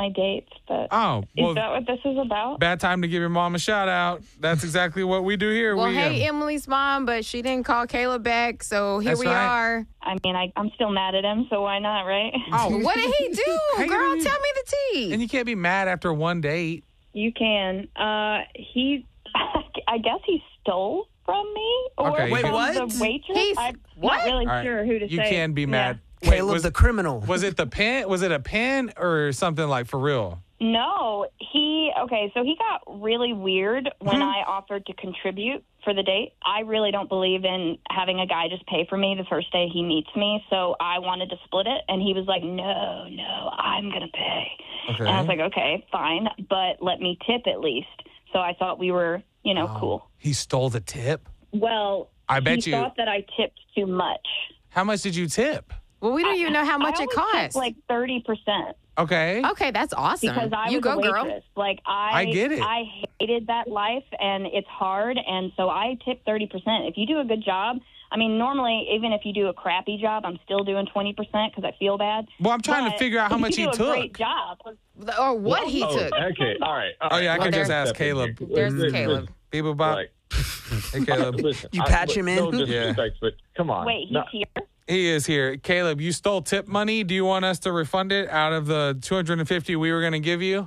my dates, but Oh, well, is that what this is about? bad time to give your mom a shout out. That's exactly what we do here. Well, we, hey, Emily's mom, but she didn't call Caleb back, so here That's we right. are. I mean, I'm still mad at him, so why not, right? Oh, What did he do? Hey, Girl, you- tell me the tea. and you can't be mad after one date. You can. He, I guess he stole from me or Okay, from Wait, what? the waitress. He's- I'm what? not really All right. sure who to You say. can be mad. Yeah. Wait, Caleb was, the criminal. was it the pen? Was it a pen or something like for real? No, so he got really weird when I offered to contribute for the date. I really don't believe in having a guy just pay for me the first day he meets me, so I wanted to split it, and he was like, no, I'm going to pay. Okay. And I was like, okay, fine, but let me tip at least. So I thought we were, cool. He stole the tip. Well, I bet he you- thought that I tipped too much. How much did you tip? Well, we don't even know how much I it only costs. tipped like 30%. Okay. Okay, that's awesome. Because I you was go, a girl. waitress. Like I get it. I hated that life, and it's hard, and so I tip 30%. If you do a good job, I mean, normally even if you do a crappy job, I'm still doing 20% because I feel bad. Well, I'm trying to But figure out how if much you he do took. a great job. Or what he Oh, took. okay, all right. Oh, yeah, I Well, could just there- ask Caleb. There's Listen, Caleb. People Bob. Like, Hey, Caleb. listen, You patch him in? No disrespect, but come on. Wait, he's No, here? He is here. Caleb, you stole tip money. Do you want us to refund it out of the $250 we were going to give you?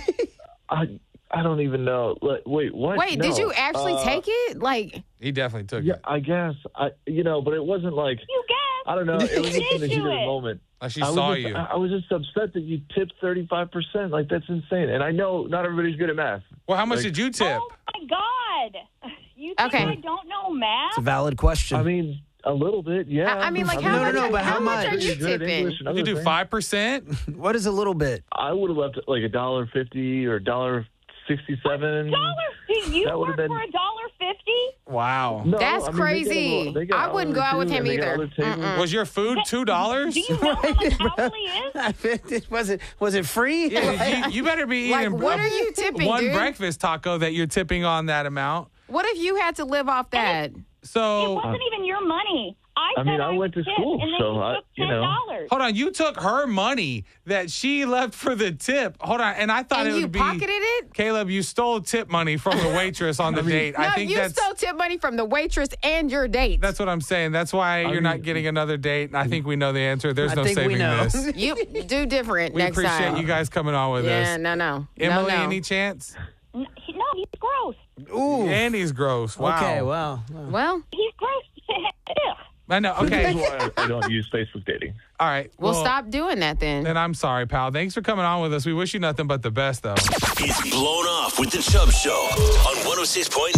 I don't even know. Wait, what? Wait, did No. you actually take it? Like, He definitely took Yeah, it. I guess. But it wasn't like, You guess. I don't know. It was just in the did heat do of the it. moment. Like she I was saw just- you. I was just upset that you tipped 35%. Like, that's insane. And I know not everybody's good at math. Well, how much Like- did you tip? Oh my God! You think Okay. I don't know math? It's a valid question. I mean, a little bit, yeah. I mean, like, No, how no, much, no, but how much are much? you Good tipping? English and You could other do things. 5%. What is a little bit? I would have left it like $1.50 or $1.67. Do you That work would've been- for $1.50? Wow. No, That's I mean, crazy. they get I wouldn't go out with him either. Was your food $2? Do you know how much hourly is? Was it free? Yeah, you better be Like, eating what are you tipping, one dude? breakfast taco that you're tipping on that amount. What if you had to live off that? It So, wasn't even your money. I mean, said I went to would tip, school, and then so you I- took you know. $10. hold on. You took her money that she left for the tip. Hold on. And I thought And it you would be. pocketed it? Caleb, you stole tip money from the waitress on the date. No, I think you that's stole tip money from the waitress and your date. that's what I'm saying. That's why you're not getting another date. And I think we know the answer. There's I no think we saving know. this. You do different We next appreciate time. you guys coming on with Yeah, us. no. Emily, no. any chance? No, he's gross. Ooh. And he's gross. Wow. Okay, well. Well, He's gross. Ugh. I know. This Okay. is why I don't use Facebook dating. All right. we'll Well, stop doing that then. Then I'm sorry, pal. Thanks for coming on with us. We wish you nothing but the best, though. It's Blown Off with the Chubb Show on 106.9